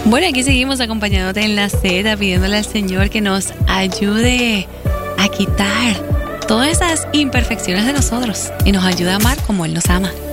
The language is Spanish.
Bueno, aquí seguimos acompañándote en la seda, pidiéndole al Señor que nos ayude a quitar todas esas imperfecciones de nosotros y nos ayude a amar como Él nos ama.